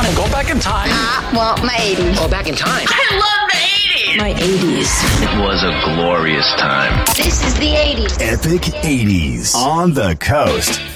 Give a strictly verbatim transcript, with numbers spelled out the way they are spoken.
time. Go back in time. Uh, well, my eighties. Oh, back in time. I love the eighties. My eighties. It was a glorious time. This is the eighties. Epic eighties on the coast.